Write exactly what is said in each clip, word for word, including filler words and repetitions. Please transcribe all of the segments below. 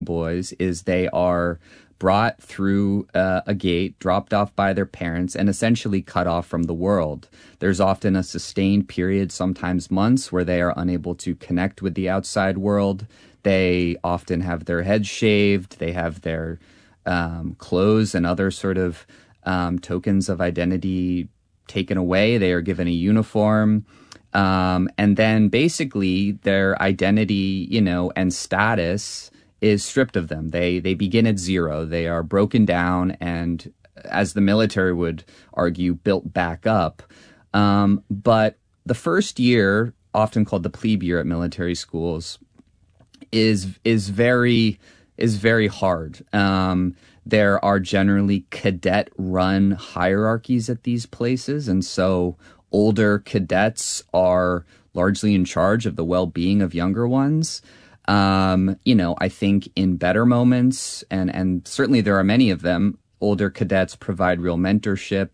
boys is they are brought through uh, a gate, dropped off by their parents, and essentially cut off from the world. There's often a sustained period, sometimes months, where they are unable to connect with the outside world. They often have their heads shaved. They have their um, clothes and other sort of um, tokens of identity taken away. They are given a uniform. Um, and then basically their identity, you know, and status is stripped of them. They they begin at zero. They are broken down and, as the military would argue, built back up. Um, but the first year, often called the plebe year at military schools, is is very is very hard. Um, there are generally cadet-run hierarchies at these places, and so older cadets are largely in charge of the well-being of younger ones. Um, you know, I think in better moments, and, and certainly there are many of them, older cadets provide real mentorship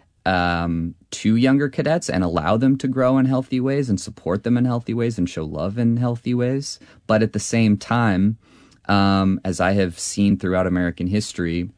um, to younger cadets and allow them to grow in healthy ways and support them in healthy ways and show love in healthy ways. But at the same time, um, as I have seen throughout American history,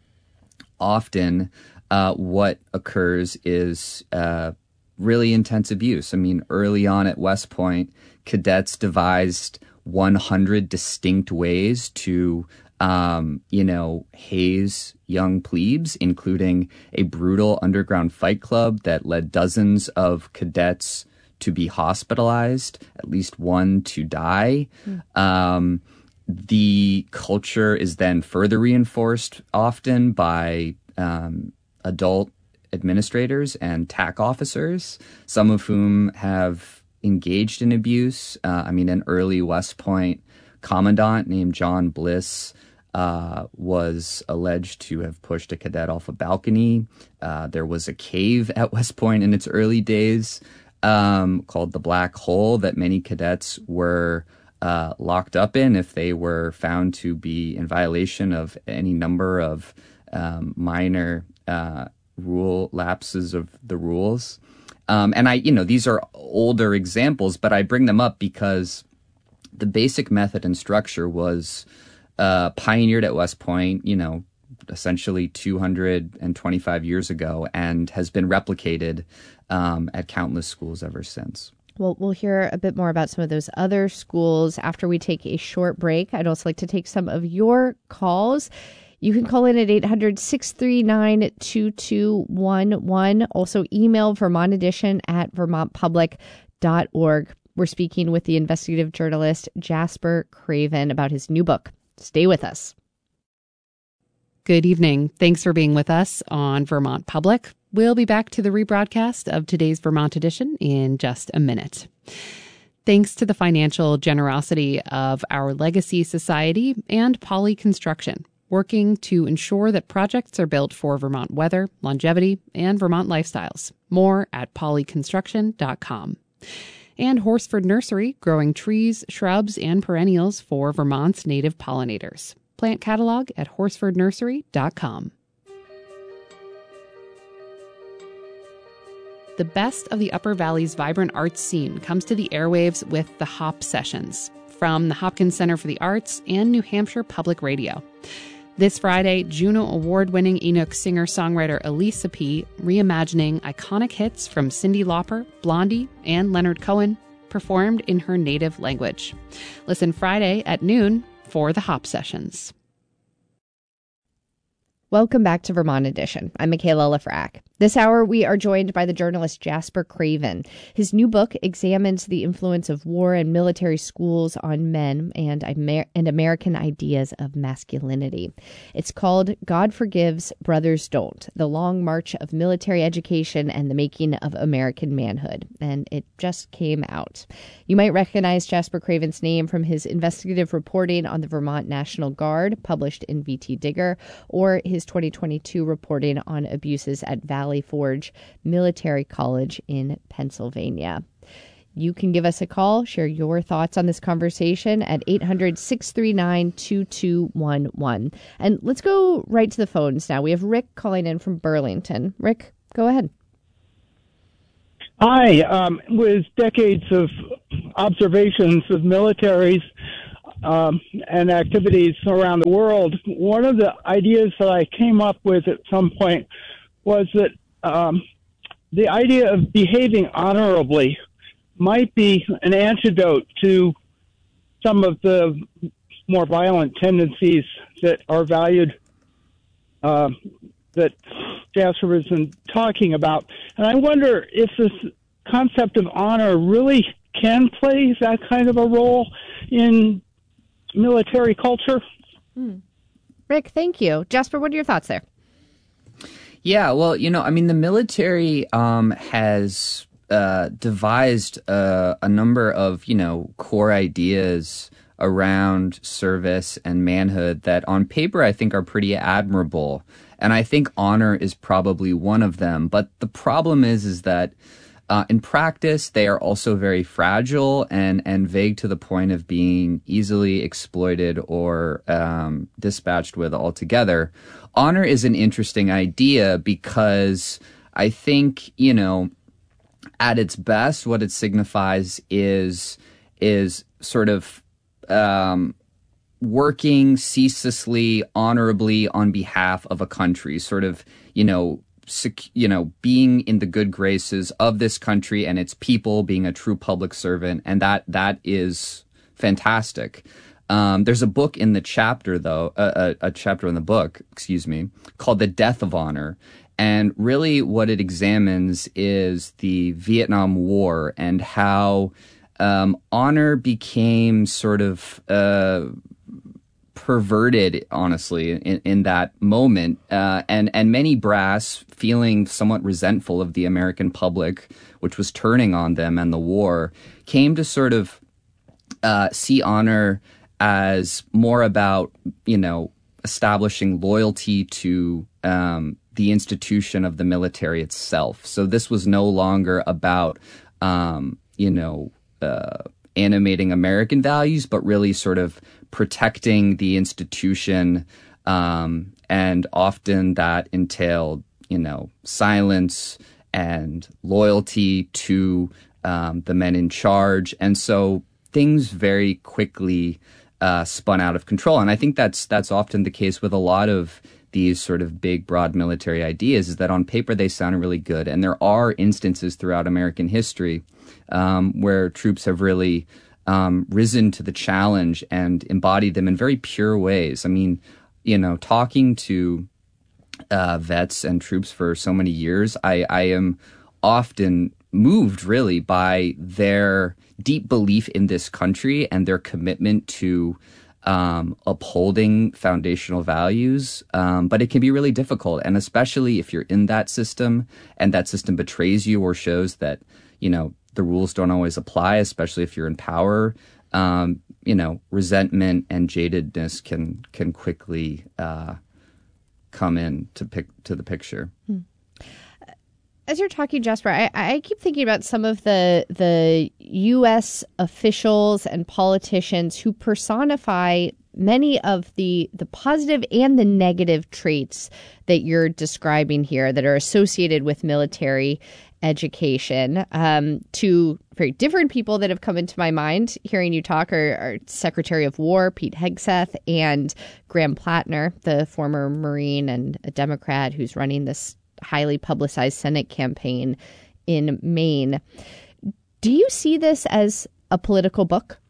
often uh, what occurs is uh, really intense abuse. I mean, early on at West Point, cadets devised one hundred distinct ways to, um, you know, haze young plebes, including a brutal underground fight club that led dozens of cadets to be hospitalized, at least one to die. Mm. Um, the culture is then further reinforced often by um, adult administrators and T A C officers, some of whom have engaged in abuse. Uh, I mean, an early West Point commandant named John Bliss uh, was alleged to have pushed a cadet off a balcony. Uh, there was a cave at West Point in its early days um, called the Black Hole that many cadets were uh, locked up in if they were found to be in violation of any number of um, minor uh, rule lapses of the rules. Um, and I, you know, these are older examples, but I bring them up because the basic method and structure was uh, pioneered at West Point, you know, essentially two hundred twenty-five years ago, and has been replicated um, at countless schools ever since. Well, we'll hear a bit more about some of those other schools after we take a short break. I'd also like to take some of your calls. You can call in at eight hundred, six three nine, two two one one. Also email Vermont Edition at vermont public dot org. We're speaking with the investigative journalist Jasper Craven about his new book. Stay with us. Good evening. Thanks for being with us on Vermont Public. We'll be back to the rebroadcast of today's Vermont Edition in just a minute. Thanks to the financial generosity of our Legacy Society and Poly Construction, working to ensure that projects are built for Vermont weather, longevity, and Vermont lifestyles. More at poly construction dot com. And Horsford Nursery, growing trees, shrubs, and perennials for Vermont's native pollinators. Plant catalog at horsford nursery dot com. The best of the Upper Valley's vibrant arts scene comes to the airwaves with the Hop Sessions from the Hopkins Center for the Arts and New Hampshire Public Radio. This Friday, Juno Award-winning Inuk singer-songwriter Elise P. reimagining iconic hits from Cyndi Lauper, Blondie, and Leonard Cohen, performed in her native language. Listen Friday at noon for the Hop Sessions. Welcome back to Vermont Edition. I'm Michaela Lafrac. This hour, we are joined by the journalist Jasper Craven. His new book examines the influence of war and military schools on men and, Amer- and American ideas of masculinity. It's called God Forgives, Brothers Don't, The Long March of Military Education and the Making of American Manhood. And it just came out. You might recognize Jasper Craven's name from his investigative reporting on the Vermont National Guard, published in V T Digger, or his twenty twenty-two reporting on abuses at Valley Forge Military College in Pennsylvania. You can give us a call, share your thoughts on this conversation at eight hundred, six three nine, two two one one. And let's go right to the phones now. We have Rick calling in from Burlington. Rick, go ahead. Hi. Um, with decades of observations of militaries, um, and activities around the world, one of the ideas that I came up with at some point was that um, the idea of behaving honorably might be an antidote to some of the more violent tendencies that are valued, uh, that Jasper has been talking about. And I wonder if this concept of honor really can play that kind of a role in military culture. Hmm. Rick, thank you. Jasper, what are your thoughts there? Yeah, well, you know, I mean, the military um, has uh, devised uh, a number of, you know, core ideas around service and manhood that on paper I think are pretty admirable. And I think honor is probably one of them. But the problem is, is that Uh, in practice, they are also very fragile and, and vague to the point of being easily exploited or um, dispatched with altogether. Honor is an interesting idea because I think, you know, at its best, what it signifies is is sort of um, working ceaselessly, honorably on behalf of a country, sort of, you know, Sec- you know, being in the good graces of this country and its people, being a true public servant, and that that is fantastic. Um, there's a book in the chapter, though, a, a, a chapter in the book, excuse me, called "The Death of Honor," and really what it examines is the Vietnam War and how um, honor became sort of Uh, perverted, honestly, in, in that moment, uh, and and many brass, feeling somewhat resentful of the American public, which was turning on them and the war, came to sort of uh, see honor as more about, you know, establishing loyalty to um, the institution of the military itself. So this was no longer about, um, you know, uh, animating American values, but really sort of protecting the institution, um, and often that entailed, you know, silence and loyalty to um, the men in charge. And so things very quickly uh, spun out of control. And I think that's that's often the case with a lot of these sort of big, broad military ideas, is that on paper they sound really good. And there are instances throughout American history um, where troops have really Um, risen to the challenge and embodied them in very pure ways. I mean, you know, talking to uh, vets and troops for so many years, I, I am often moved really by their deep belief in this country and their commitment to um, upholding foundational values. Um, but it can be really difficult, and especially if you're in that system and that system betrays you or shows that, you know, the rules don't always apply, especially if you're in power. Um, you know, resentment and jadedness can can quickly uh, come in to pick to the picture. Hmm. As you're talking, Jasper, I, I keep thinking about some of the the U S officials and politicians who personify many of the the positive and the negative traits that you're describing here that are associated with military education. Um, two very different people that have come into my mind hearing you talk are, are Secretary of War Pete Hegseth and Graham Plattner, the former Marine and a Democrat who's running this highly publicized Senate campaign in Maine. Do you see this as a political book?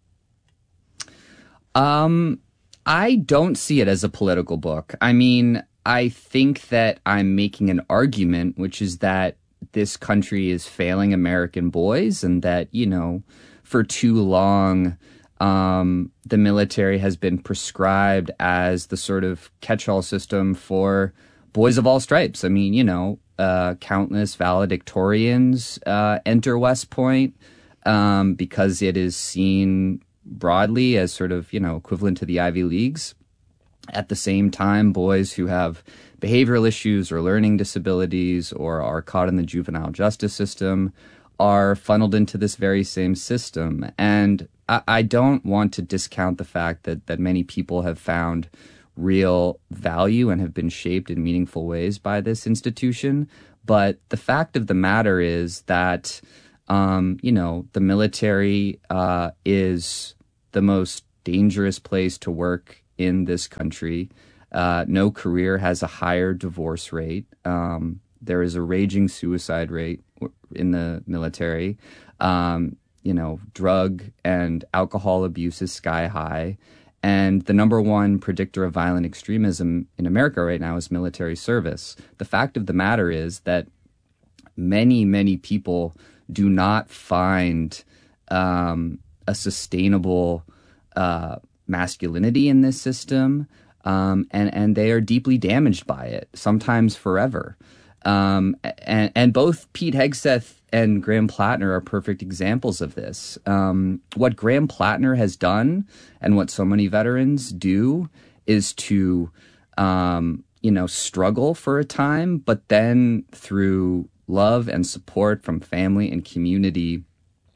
Um, I don't see it as a political book. I mean, I think that I'm making an argument, which is that this country is failing American boys, and that, you know, for too long, um, the military has been prescribed as the sort of catch-all system for boys of all stripes. I mean, you know, uh, countless valedictorians uh, enter West Point um, because it is seen broadly as sort of, you know, equivalent to the Ivy Leagues. At the same time, boys who have behavioral issues or learning disabilities or are caught in the juvenile justice system are funneled into this very same system. And I, I don't want to discount the fact that, that many people have found real value and have been shaped in meaningful ways by this institution. But the fact of the matter is that, um, you know, the military uh, is the most dangerous place to work in this country. Uh, no career has a higher divorce rate. Um, there is a raging suicide rate in the military. Um, you know, drug and alcohol abuse is sky high. And the number one predictor of violent extremism in America right now is military service. The fact of the matter is that many, many people do not find um, a sustainable uh, masculinity in this system, um, and, and they are deeply damaged by it, sometimes forever. Um, and, and both Pete Hegseth and Graham Plattner are perfect examples of this. Um, what Graham Plattner has done and what so many veterans do is to, um, you know, struggle for a time, but then through love and support from family and community,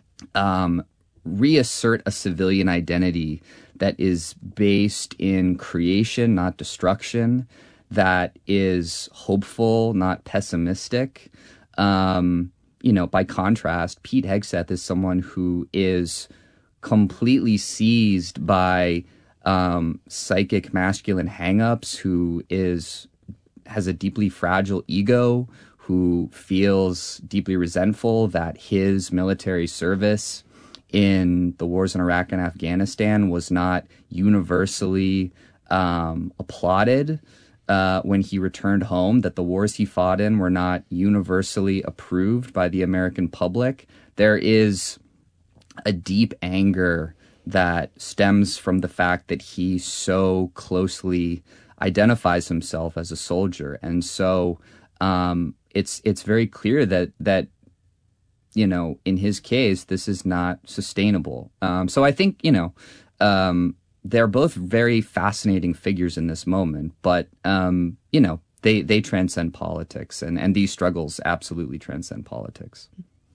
um, reassert a civilian identity that is based in creation, not destruction, that is hopeful, not pessimistic. Um, you know, by contrast, Pete Hegseth is someone who is completely seized by um, psychic masculine hangups, who is has a deeply fragile ego, who feels deeply resentful that his military service in the wars in Iraq and Afghanistan was not universally um, applauded. Uh, when he returned home, that the wars he fought in were not universally approved by the American public. There is a deep anger that stems from the fact that he so closely identifies himself as a soldier. And so um, it's it's very clear that, that, you know, in his case, this is not sustainable. Um, so I think, you know, um, they're both very fascinating figures in this moment, but, um, you know, they, they transcend politics, and, and these struggles absolutely transcend politics.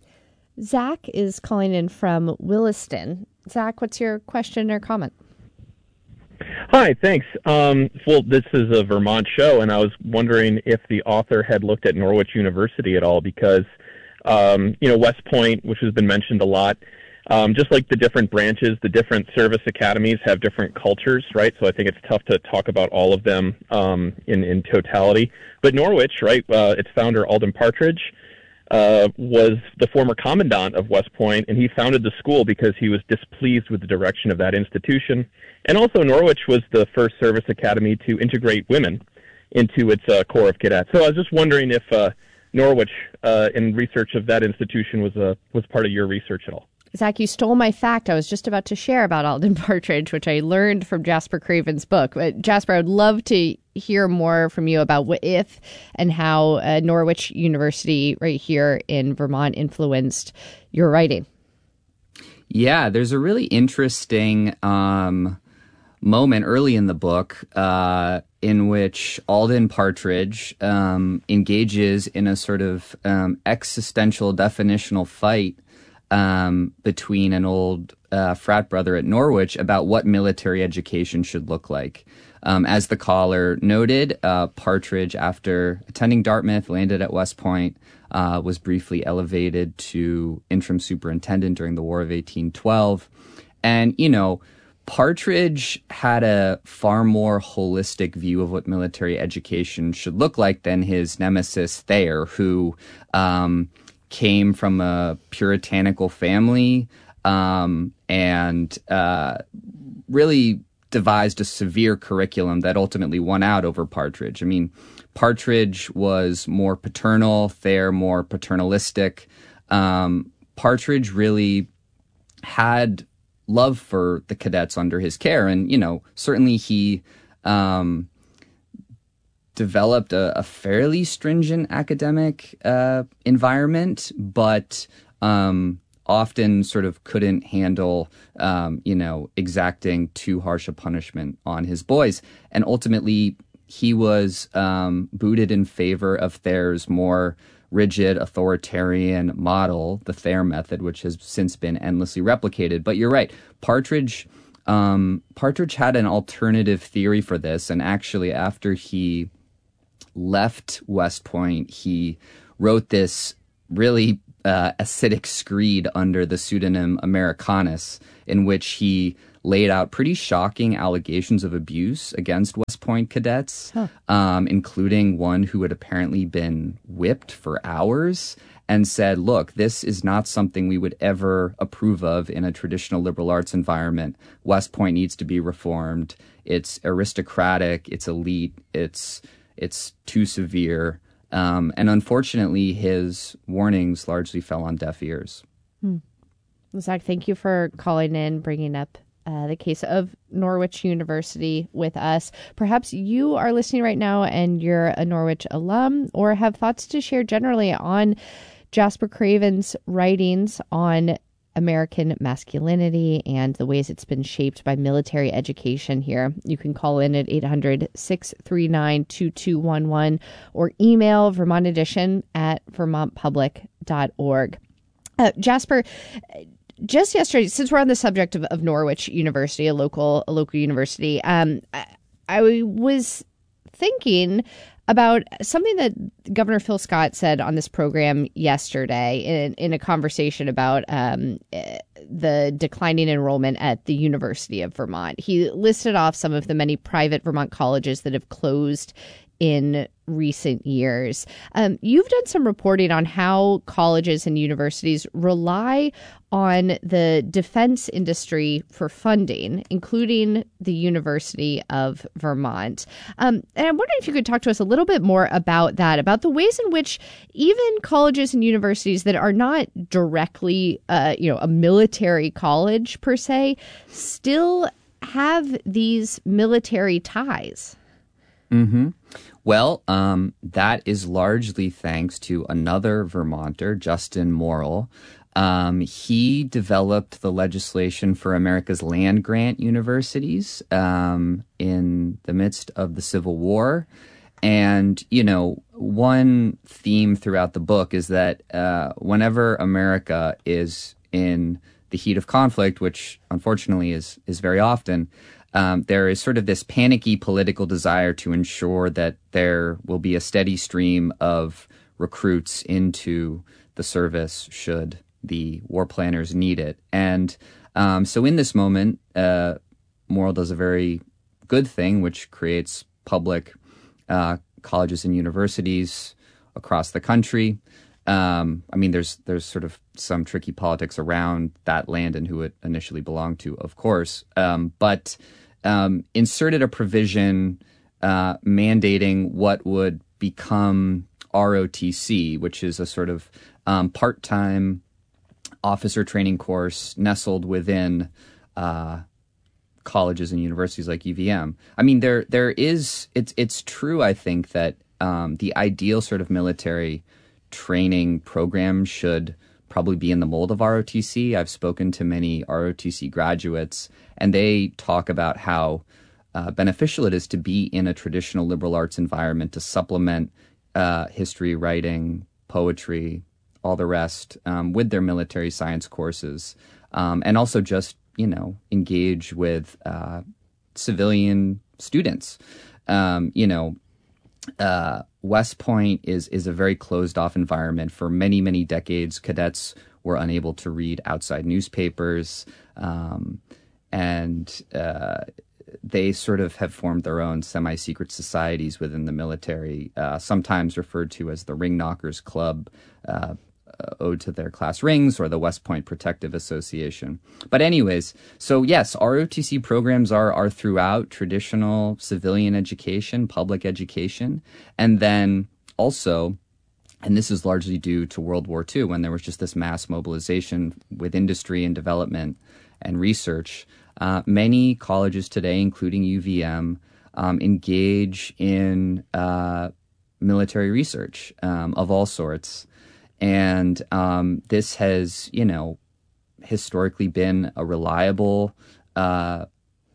Zach is calling in from Williston. Zach, what's your question or comment? Hi, thanks. Um, well, this is a Vermont show, and I was wondering if the author had looked at Norwich University at all, because, um, you know, West Point, which has been mentioned a lot, Um, just like the different branches, the different service academies have different cultures, right? So I think it's tough to talk about all of them um, in, in totality. But Norwich, right, uh, its founder, Alden Partridge, uh, was the former commandant of West Point, and he founded the school because he was displeased with the direction of that institution. And also Norwich was the first service academy to integrate women into its uh, corps of cadets. So I was just wondering if uh, Norwich, uh, in research of that institution, was, uh, was part of your research at all. Zach, you stole my fact I was just about to share about Alden Partridge, which I learned from Jasper Craven's book. But Jasper, I would love to hear more from you about what if and how uh, Norwich University right here in Vermont influenced your writing. Yeah, there's a really interesting um, moment early in the book uh, in which Alden Partridge um, engages in a sort of um, existential definitional fight Um, between an old uh, frat brother at Norwich about what military education should look like. Um, as the caller noted, uh, Partridge, after attending Dartmouth, landed at West Point, uh, was briefly elevated to interim superintendent during the War of eighteen twelve. And, you know, Partridge had a far more holistic view of what military education should look like than his nemesis Thayer, who um, came from a puritanical family um, and uh, really devised a severe curriculum that ultimately won out over Partridge. I mean, Partridge was more paternal, Thayer more paternalistic. Um, Partridge really had love for the cadets under his care, and, you know, certainly he um, developed a, a fairly stringent academic uh, environment, but um, often sort of couldn't handle, um, you know, exacting too harsh a punishment on his boys. And ultimately, he was um, booted in favor of Thayer's more rigid authoritarian model, the Thayer method, which has since been endlessly replicated. But you're right, Partridge um, Partridge had an alternative theory for this, and actually after he left West Point, he wrote this really uh, acidic screed under the pseudonym Americanus, in which he laid out pretty shocking allegations of abuse against West Point cadets, huh. um, including one who had apparently been whipped for hours, and said, look, this is not something we would ever approve of in a traditional liberal arts environment. West Point needs to be reformed. It's aristocratic, it's elite, it's it's too severe. Um, and unfortunately, his warnings largely fell on deaf ears. Hmm. Zach, thank you for calling in, bringing up uh, the case of Norwich University with us. Perhaps you are listening right now and you're a Norwich alum or have thoughts to share generally on Jasper Craven's writings on American masculinity and the ways it's been shaped by military education here. You can call in at eight hundred, six three nine, two two one one or email Vermont Edition at vermont public dot org. Uh, Jasper, just yesterday, since we're on the subject of, of Norwich University, a local a local university, um, I, I was thinking about something that Governor Phil Scott said on this program yesterday in, in a conversation about um, the declining enrollment at the University of Vermont. He listed off some of the many private Vermont colleges that have closed in recent years. Um, you've done some reporting on how colleges and universities rely on the defense industry for funding, including the University of Vermont. Um, and I'm wondering if you could talk to us a little bit more about that, about the ways in which even colleges and universities that are not directly, uh, you know, a military college per se, still have these military ties. Mm-hmm. Well, um, that is largely thanks to another Vermonter, Justin Morrill. Um, he developed the legislation for America's land-grant universities um, in the midst of the Civil War. And, you know, one theme throughout the book is that uh, whenever America is in the heat of conflict, which unfortunately is is very often, Um, there is sort of this panicky political desire to ensure that there will be a steady stream of recruits into the service should the war planners need it. And um, so in this moment, uh, Morrill does a very good thing, which creates public uh, colleges and universities across the country. Um, I mean, there's there's sort of some tricky politics around that land and who it initially belonged to, of course. Um, but Um, inserted a provision uh, mandating what would become R O T C, which is a sort of um, part-time officer training course nestled within uh, colleges and universities like U V M. I mean, there there is it's it's true. I think that um, the ideal sort of military training program should probably be in the mold of R O T C. I've spoken to many R O T C graduates, and they talk about how uh, beneficial it is to be in a traditional liberal arts environment to supplement uh, history, writing, poetry, all the rest um, with their military science courses, um, and also just, you know, engage with uh, civilian students. Um, you know, uh, West Point is is a very closed-off environment. For many, many decades, cadets were unable to read outside newspapers, um, and uh, they sort of have formed their own semi-secret societies within the military, uh, sometimes referred to as the Ring Knockers Club, uh, owed to their class rings, or the West Point Protective Association. But anyways, so yes, R O T C programs are are throughout traditional civilian education, public education, and then also, and this is largely due to World War Two, when there was just this mass mobilization with industry and development and research. Uh, many colleges today, including U V M, um, engage in uh, military research um, of all sorts. And um, this has, you know, historically been a reliable uh,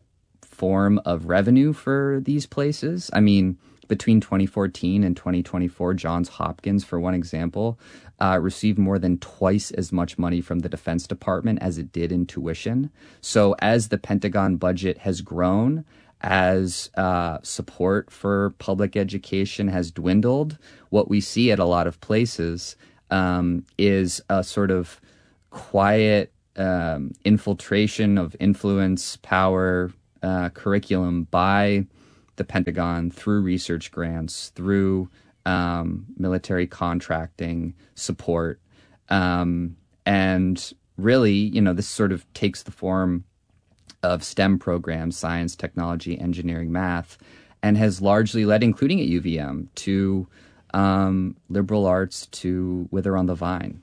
form of revenue for these places. I mean, between twenty fourteen and twenty twenty-four, Johns Hopkins, for one example, uh, received more than twice as much money from the Defense Department as it did in tuition. So as the Pentagon budget has grown, as uh, support for public education has dwindled, what we see at a lot of places um, is a sort of quiet um, infiltration of influence, power, uh, curriculum by the Pentagon through research grants, through um, military contracting support. Um, and really, you know, this sort of takes the form of STEM programs, science, technology, engineering, math, and has largely led, including at U V M, to um, liberal arts to wither on the vine.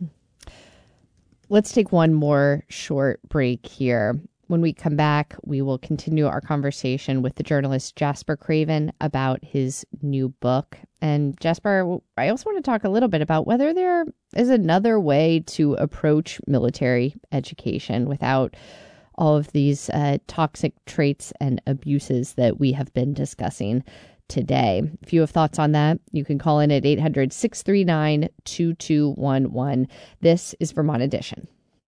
Let's take one more short break here. When we come back, we will continue our conversation with the journalist Jasper Craven about his new book. And Jasper, I also want to talk a little bit about whether there is another way to approach military education without all of these uh, toxic traits and abuses that we have been discussing today. If you have thoughts on that, you can call in at eight hundred, six three nine, two two one one. This is Vermont Edition.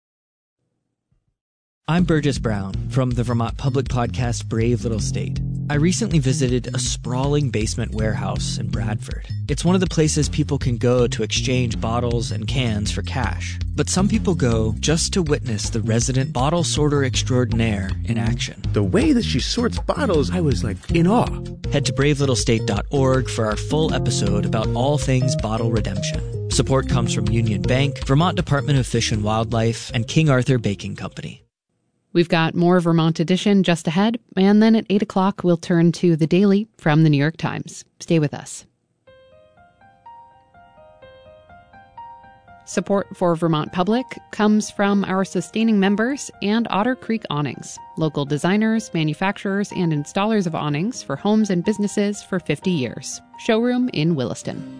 I'm Burgess Brown from the Vermont Public podcast Brave Little State. I recently visited a sprawling basement warehouse in Bradford. It's one of the places people can go to exchange bottles and cans for cash. But some people go just to witness the resident bottle sorter extraordinaire in action. The way that she sorts bottles, I was like in awe. Head to brave little state dot org for our full episode about all things bottle redemption. Support comes from Union Bank, Vermont Department of Fish and Wildlife, and King Arthur Baking Company. We've got more Vermont Edition just ahead, and then at eight o'clock we'll turn to The Daily from the New York Times. Stay with us. Support for Vermont Public comes from our sustaining members and Otter Creek Awnings, local designers, manufacturers, and installers of awnings for homes and businesses for fifty years. Showroom in Williston.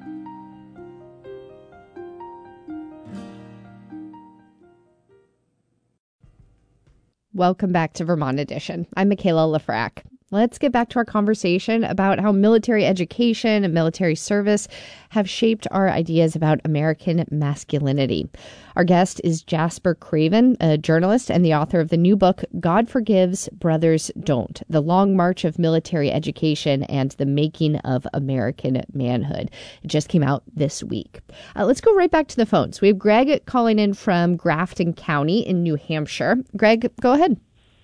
Welcome back to Vermont Edition. I'm Michaela Lafrac. Let's get back to our conversation about how military education and military service have shaped our ideas about American masculinity. Our guest is Jasper Craven, a journalist and the author of the new book, God Forgives, Brothers Don't, The Long March of Military Education and the Making of American Manhood. It just came out this week. Uh, let's go right back to the phones. We have Greg calling in from Grafton County in New Hampshire. Greg, go ahead.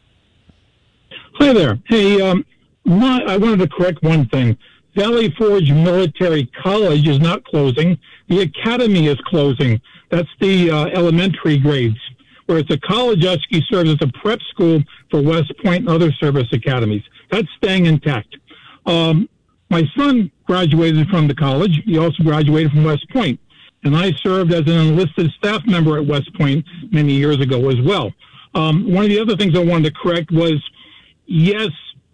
Hi there. Hey, um, my, I wanted to correct one thing. Valley Forge Military College is not closing. The academy is closing. That's the uh, elementary grades, whereas the college actually serves as a prep school for West Point and other service academies. That's staying intact. Um, my son graduated from the college. He also graduated from West Point, and I served as an enlisted staff member at West Point many years ago as well. Um, one of the other things I wanted to correct was, yes,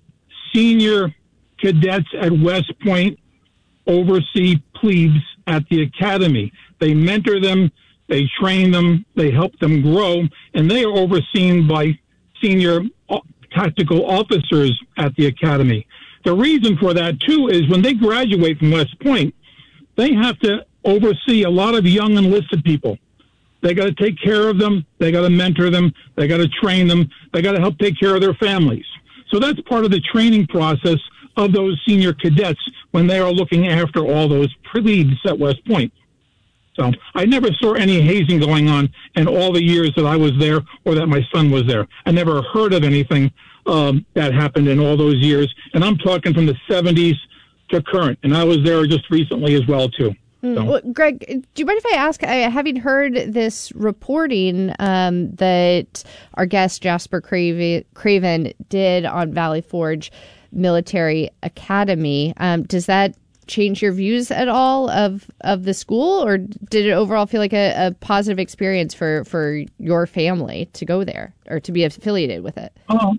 senior cadets at West Point oversee plebes at the academy. They mentor them, they train them, they help them grow, and they are overseen by senior tactical officers at the academy. The reason for that, too, is when they graduate from West Point, they have to oversee a lot of young enlisted people. They got to take care of them, they got to mentor them, they got to train them, they got to help take care of their families. So that's part of the training process of those senior cadets when they are looking after all those plebes at West Point. So I never saw any hazing going on in all the years that I was there or that my son was there. I never heard of anything um, that happened in all those years. And I'm talking from the seventies to current. And I was there just recently as well, too. Mm. So. Well, Greg, do you mind if I ask, uh, having heard this reporting um, that our guest Jasper Craven, Craven did on Valley Forge Military Academy, um, does that change your views at all of, of the school, or did it overall feel like a, a positive experience for, for your family to go there or to be affiliated with it? Uh,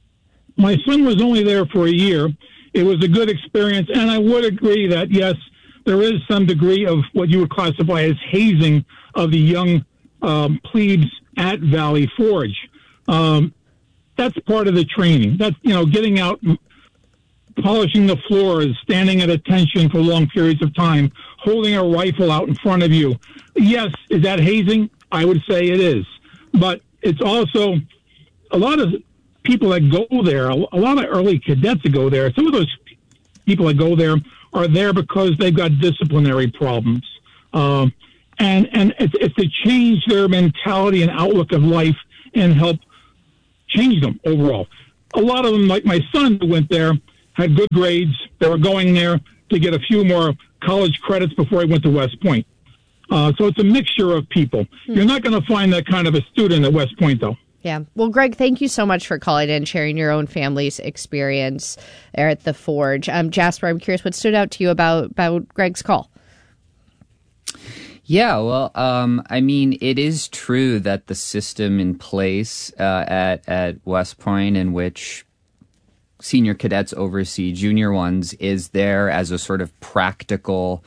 my son was only there for a year. It was a good experience, and I would agree that, yes, there is some degree of what you would classify as hazing of the young um, plebes at Valley Forge. Um, that's part of the training. That's, you know, getting out, polishing the floors, standing at attention for long periods of time, holding a rifle out in front of you. Yes, is that hazing? I would say it is. But it's also a lot of people that go there, a lot of early cadets that go there, some of those people that go there are there because they've got disciplinary problems. Um, And, and it's, it's to change their mentality and outlook of life and help change them overall. A lot of them, like my son who went there, had good grades. They were going there to get a few more college credits before he went to West Point. Uh, so it's a mixture of people. Hmm. You're not going to find that kind of a student at West Point, though. Yeah. Well, Greg, thank you so much for calling in, sharing your own family's experience there at the Forge. Um, Jasper, I'm curious, what stood out to you about, about Greg's call? Yeah, well, um, I mean, it is true that the system in place uh, at at West Point, in which senior cadets oversee junior ones, is there as a sort of practical,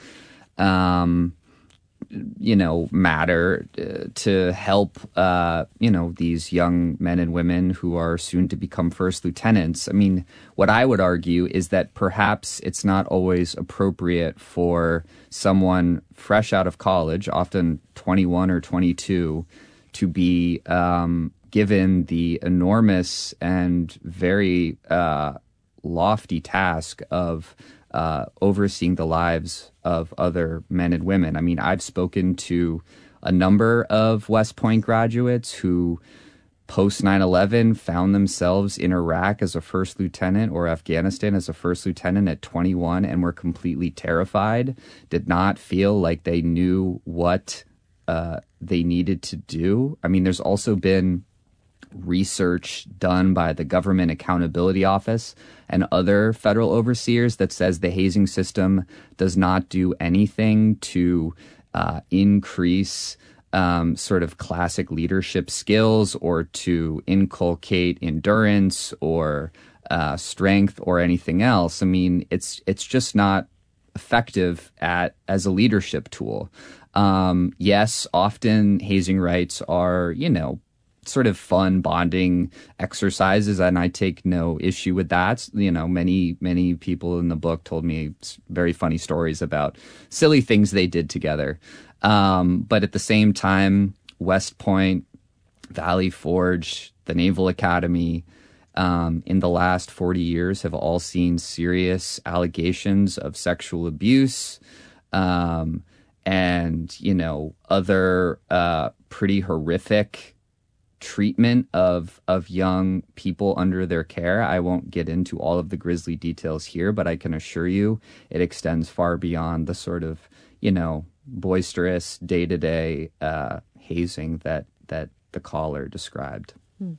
um, you know, matter uh, to help, uh, you know, these young men and women who are soon to become first lieutenants. I mean, what I would argue is that perhaps it's not always appropriate for someone fresh out of college, often twenty-one or twenty-two, to be um, given the enormous and very uh, lofty task of uh, overseeing the lives of other men and women. I mean, I've spoken to a number of West Point graduates who post nine eleven found themselves in Iraq as a first lieutenant or Afghanistan as a first lieutenant at twenty-one and were completely terrified, did not feel like they knew what uh, they needed to do. I mean, there's also been research done by the Government Accountability Office and other federal overseers that says the hazing system does not do anything to uh, increase Um, sort of classic leadership skills or to inculcate endurance or uh, strength or anything else. I mean, it's it's just not effective at as a leadership tool. Um, yes, often hazing rites are, you know, sort of fun bonding exercises, and I take no issue with that. You know, many many people in the book told me very funny stories about silly things they did together. Um, but at the same time, West Point, Valley Forge, the Naval Academy, um, in the last forty years have all seen serious allegations of sexual abuse, um, and, you know, other, uh, pretty horrific treatment of, of young people under their care. I won't get into all of the grisly details here, but I can assure you it extends far beyond the sort of, you know, boisterous day-to-day uh, hazing that that the caller described. Hmm.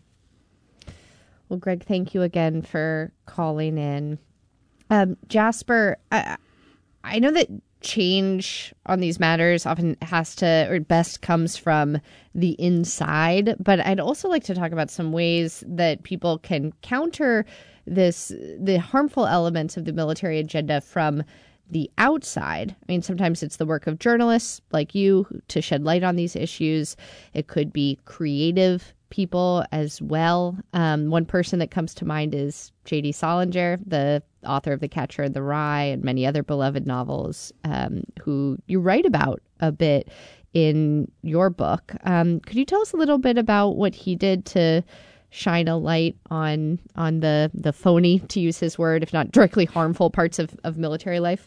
Well, Greg, thank you again for calling in. Um, Jasper, I, I know that change on these matters often has to, or best comes from the inside, but I'd also like to talk about some ways that people can counter this, the harmful elements of the military agenda from the outside. I mean, sometimes it's the work of journalists like you to shed light on these issues. It could be creative people as well. Um, one person that comes to mind is J D Salinger, the author of The Catcher in the Rye and many other beloved novels, um, who you write about a bit in your book. Um, could you tell us a little bit about what he did to shine a light on on the, the phony, to use his word, if not directly harmful parts of, of military life?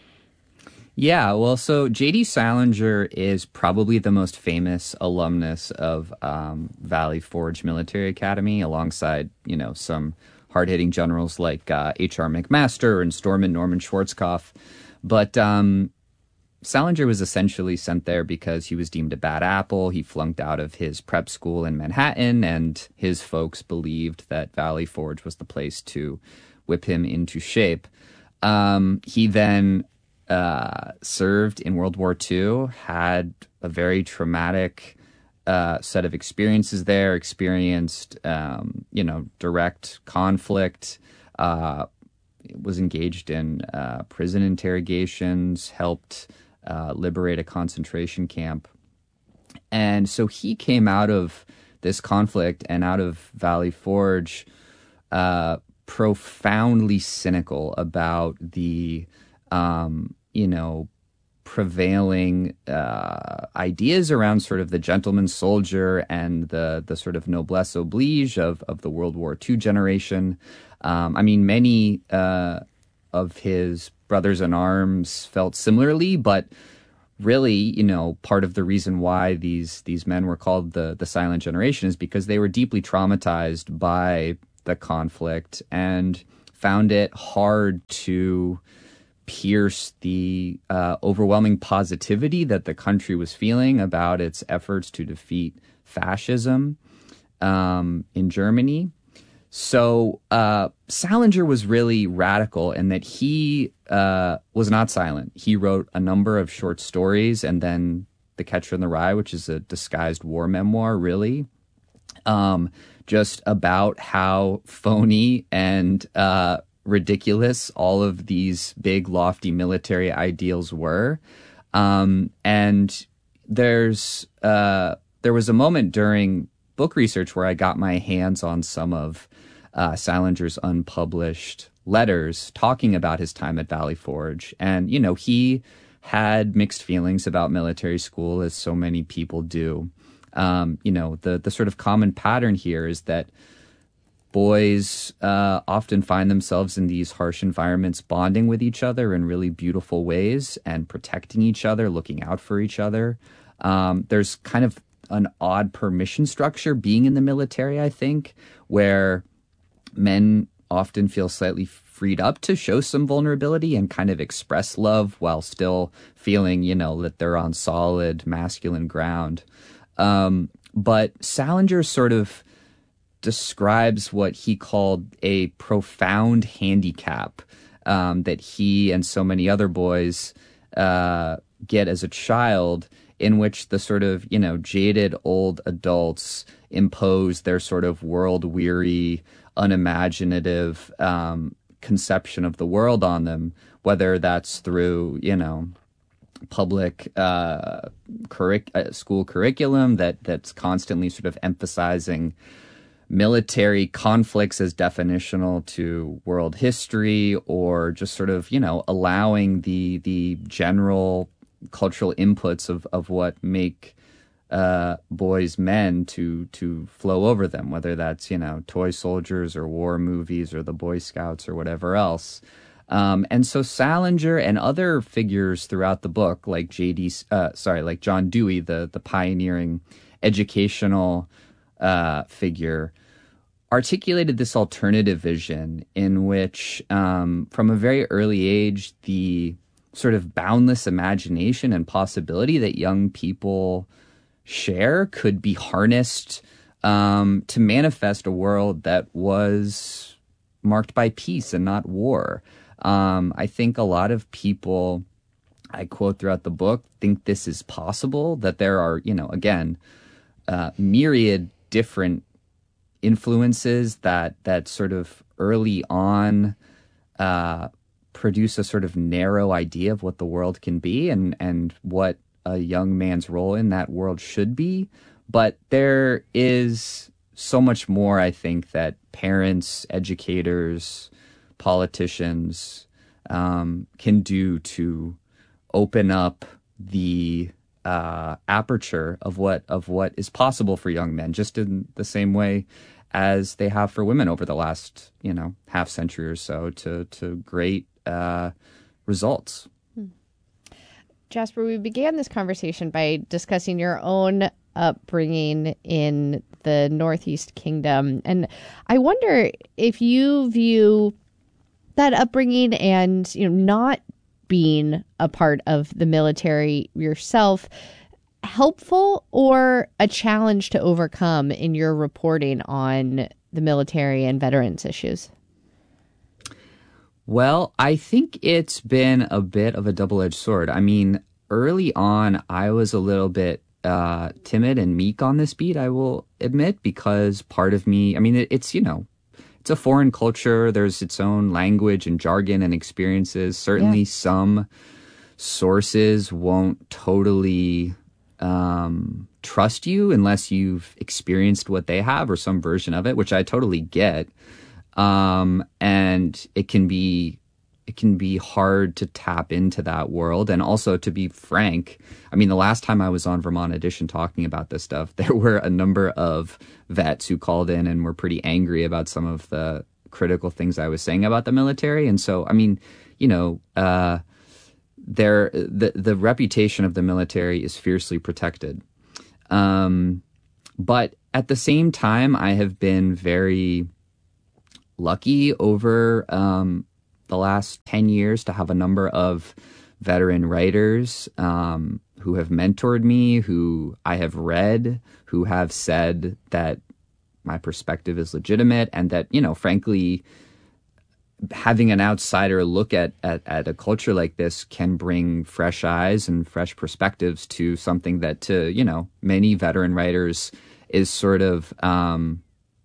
Yeah, well, so J D Salinger is probably the most famous alumnus of um, Valley Forge Military Academy, alongside, you know, some hard-hitting generals like uh, H R McMaster and Stormin Norman Schwarzkopf. But um, Salinger was essentially sent there because he was deemed a bad apple. He flunked out of his prep school in Manhattan, and his folks believed that Valley Forge was the place to whip him into shape. Um, he then uh, served in World War Two, had a very traumatic uh, set of experiences there, experienced, um, you know, direct conflict, uh, was engaged in uh, prison interrogations, helped uh, liberate a concentration camp. And so he came out of this conflict and out of Valley Forge uh, profoundly cynical about the, um, you know, prevailing uh, ideas around sort of the gentleman soldier and the the sort of noblesse oblige of, of the World War Two generation. Um, I mean, many uh, of his brothers in arms felt similarly, but really, you know, part of the reason why these these men were called the the silent generation is because they were deeply traumatized by the conflict and found it hard to pierce the uh, overwhelming positivity that the country was feeling about its efforts to defeat fascism um, in Germany. So uh, Salinger was really radical in that he uh, was not silent. He wrote a number of short stories and then The Catcher in the Rye, which is a disguised war memoir, really, um, just about how phony and uh, ridiculous all of these big, lofty military ideals were. Um, and there's uh, there was a moment during book research where I got my hands on some of uh, Salinger's unpublished letters talking about his time at Valley Forge. And, you know, he had mixed feelings about military school, as so many people do. Um, you know, the, the sort of common pattern here is that boys uh, often find themselves in these harsh environments bonding with each other in really beautiful ways and protecting each other, looking out for each other. Um, there's kind of an odd permission structure being in the military, I think, where men often feel slightly freed up to show some vulnerability and kind of express love while still feeling, you know, that they're on solid masculine ground. Um, but Salinger sort of describes what he called a profound handicap um, that he and so many other boys uh, get as a child, in which the sort of, you know, jaded old adults impose their sort of world-weary, unimaginative um, conception of the world on them, whether that's through, you know, public uh, curric- uh, school curriculum that that's constantly sort of emphasizing military conflicts as definitional to world history, or just sort of, you know, allowing the the general cultural inputs of, of what make uh, boys men to to flow over them, whether that's, you know, toy soldiers or war movies or the Boy Scouts or whatever else. Um, and so Salinger and other figures throughout the book, like J D, uh, sorry, like John Dewey, the the pioneering educational uh, figure, articulated this alternative vision in which, um, from a very early age, the sort of boundless imagination and possibility that young people share could be harnessed um, to manifest a world that was marked by peace and not war. Um, I think a lot of people, I quote throughout the book, think this is possible, that there are, you know, again, uh, myriad different influences that that sort of early on uh, produce a sort of narrow idea of what the world can be and, and what a young man's role in that world should be. But there is so much more, I think, that parents, educators, politicians um, can do to open up the uh, aperture of what of what is possible for young men, just in the same way as they have for women over the last, you know, half century or so, to to great uh, results. Hmm. Jasper, we began this conversation by discussing your own upbringing in the Northeast Kingdom, and I wonder if you view that upbringing and, you know, not being a part of the military yourself helpful or a challenge to overcome in your reporting on the military and veterans issues? Well, I think it's been a bit of a double-edged sword. I mean, early on, I was a little bit uh, timid and meek on this beat, I will admit, because part of me, I mean, it, it's, you know, it's a foreign culture. There's its own language and jargon and experiences. Certainly yeah. Some sources won't totally um, trust you unless you've experienced what they have or some version of it, which I totally get. Um, and it can be, it can be hard to tap into that world. And also, to be frank, I mean, the last time I was on Vermont Edition talking about this stuff, there were a number of vets who called in and were pretty angry about some of the critical things I was saying about the military. And so, I mean, you know, uh, there the the reputation of the military is fiercely protected. Um, but at the same time, I have been very lucky over um, the last ten years to have a number of veteran writers um, who have mentored me, who I have read, who have said that my perspective is legitimate and that, you know, frankly, having an outsider look at, at, at a culture like this can bring fresh eyes and fresh perspectives to something that, to, you know, many veteran writers is sort of, um,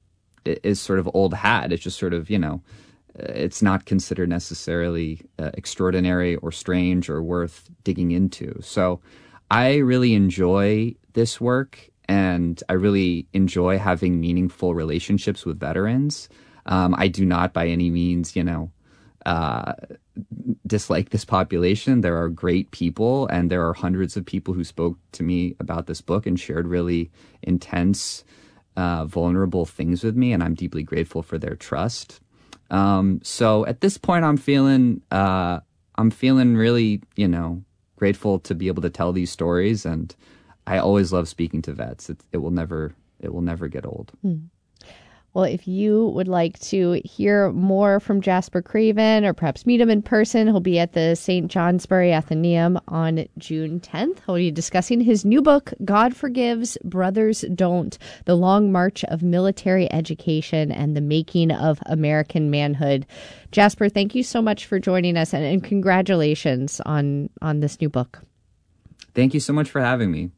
is sort of old hat. It's just sort of, you know, it's not considered necessarily uh, extraordinary or strange or worth digging into. So I really enjoy this work, and I really enjoy having meaningful relationships with veterans. Um, I do not by any means, you know, uh, dislike this population. There are great people, and there are hundreds of people who spoke to me about this book and shared really intense, uh, vulnerable things with me, and I'm deeply grateful for their trust. Um, so at this point, I'm feeling, uh, I'm feeling really, you know, grateful to be able to tell these stories, and I always love speaking to vets. It, it will never, it will never get old. Hmm. Well, if you would like to hear more from Jasper Craven or perhaps meet him in person, he'll be at the Saint Johnsbury Athenaeum on June tenth. He'll be discussing his new book, God Forgives, Brothers Don't, The Long March of Military Education and the Making of American Manhood. Jasper, thank you so much for joining us, and, and congratulations on, on this new book. Thank you so much for having me.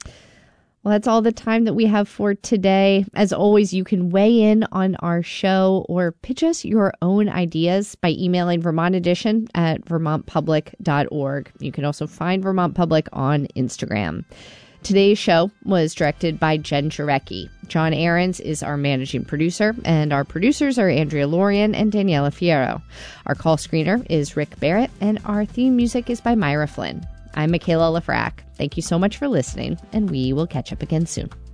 Well, that's all the time that we have for today. As always, you can weigh in on our show or pitch us your own ideas by emailing Vermont Edition at vermont public dot org. You can also find Vermont Public on Instagram. Today's show was directed by Jen Jarecki. John Ahrens is our managing producer, and our producers are Andrea Lorian and Daniela Fierro. Our call screener is Rick Barrett, and our theme music is by Myra Flynn. I'm Michaela Lafrac. Thank you so much for listening, and we will catch up again soon.